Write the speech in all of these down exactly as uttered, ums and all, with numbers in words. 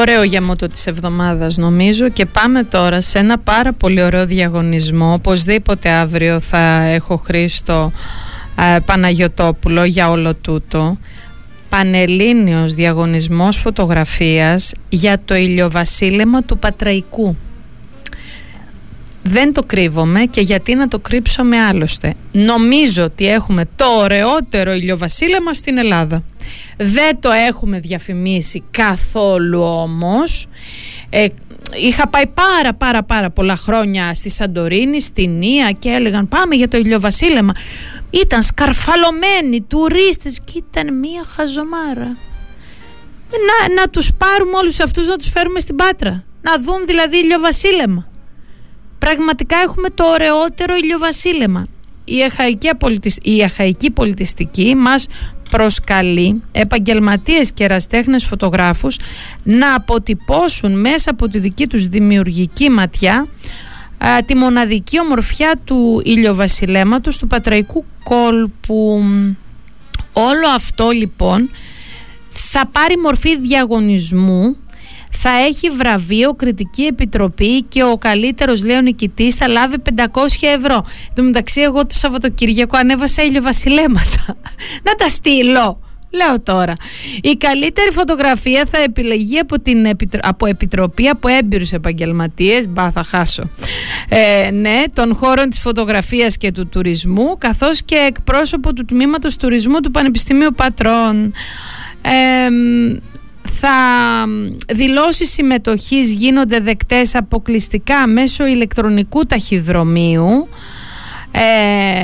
Ωραίο για μότο της εβδομάδας νομίζω, και πάμε τώρα σε ένα πάρα πολύ ωραίο διαγωνισμό. Οπωσδήποτε αύριο θα έχω Χρήστο ε, Παναγιωτόπουλο για όλο τούτο. Πανελλήνιος διαγωνισμός φωτογραφίας για το ηλιοβασίλεμα του Πατραϊκού. Δεν το κρύβομαι, και γιατί να το κρύψουμε άλλωστε. Νομίζω ότι έχουμε το ωραιότερο ηλιοβασίλεμα στην Ελλάδα. Δεν το έχουμε διαφημίσει καθόλου όμως. Ε, είχα πάει πάρα πάρα πάρα πολλά χρόνια στη Σαντορίνη, στη Νία, και έλεγαν πάμε για το ηλιοβασίλεμα. Ήταν σκαρφαλωμένοι τουρίστες και ήταν μία χαζομάρα. Να, να τους πάρουμε όλους αυτούς, να τους φέρουμε στην Πάτρα, να δουν δηλαδή ηλιοβασίλεμα. Πραγματικά έχουμε το ωραιότερο ηλιοβασίλεμα. Η αχαϊκή, η αχαϊκή πολιτιστική μας προσκαλεί επαγγελματίες και ερασιτέχνες φωτογράφους να αποτυπώσουν μέσα από τη δική τους δημιουργική ματιά α, τη μοναδική ομορφιά του ηλιοβασιλέματος του Πατραϊκού κόλπου. Όλο αυτό λοιπόν θα πάρει μορφή διαγωνισμού. Θα έχει βραβείο, κριτική επιτροπή, και ο καλύτερος, λέει, ο νικητής θα λάβει πεντακόσια ευρώ. Εν τω μεταξύ, εγώ το Σαββατοκύριακο ανέβασα ηλιοβασιλέματα. Να τα στείλω, λέω τώρα. Η καλύτερη φωτογραφία θα επιλεγεί από, την επιτρο... από επιτροπή, από έμπειρους επαγγελματίες. Μπα, θα χάσω. Ε, ναι, των χώρων της φωτογραφίας και του τουρισμού, καθώς και εκπρόσωπο του τμήματος τουρισμού του Πανεπιστημίου Πατρών. Ε, Θα δηλώσεις συμμετοχής γίνονται δεκτές αποκλειστικά μέσω ηλεκτρονικού ταχυδρομείου, ε,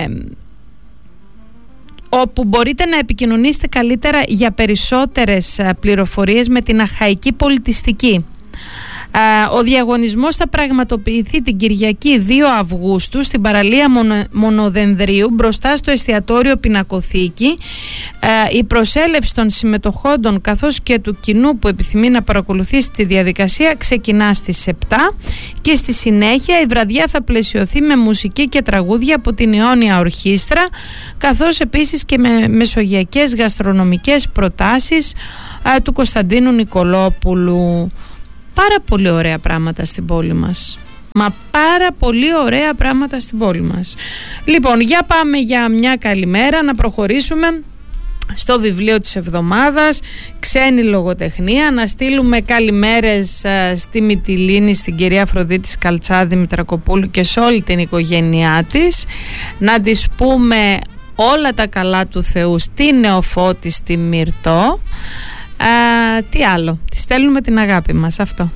όπου μπορείτε να επικοινωνήσετε καλύτερα για περισσότερες πληροφορίες με την αχαϊκή πολιτιστική. Ο διαγωνισμός θα πραγματοποιηθεί την Κυριακή δύο Αυγούστου στην παραλία Μονοδενδρίου, μπροστά στο εστιατόριο Πινακοθήκη. Η προσέλευση των συμμετοχόντων καθώς και του κοινού που επιθυμεί να παρακολουθήσει τη διαδικασία ξεκινά στις επτά, και στη συνέχεια η βραδιά θα πλαισιωθεί με μουσική και τραγούδια από την Ιόνια Ορχήστρα, καθώς επίσης και με μεσογειακές γαστρονομικές προτάσεις του Κωνσταντίνου Νικολόπουλου. Πάρα πολύ ωραία πράγματα στην πόλη μας. Μα πάρα πολύ ωραία πράγματα στην πόλη μας. Λοιπόν, για πάμε για μια καλημέρα, να προχωρήσουμε στο βιβλίο της εβδομάδας, ξένη λογοτεχνία. Να στείλουμε καλημέρες στη Μυτιλήνη, στην κυρία Αφροδίτη Καλτσάδη Μητρακοπούλου και σε όλη την οικογένειά της. Να της πούμε όλα τα καλά του Θεού στη Νεοφώτη, στη Μυρτώ. Α, τι άλλο, τη στέλνουμε την αγάπη μας, αυτό.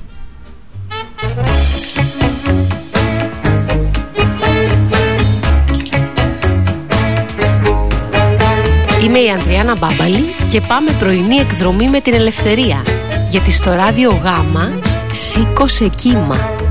Είμαι η Ανδριάννα Μπάμπαλη και πάμε πρωινή εκδρομή με την Ελευθερία, γιατί στο ράδιο Γάμα σήκωσε κύμα.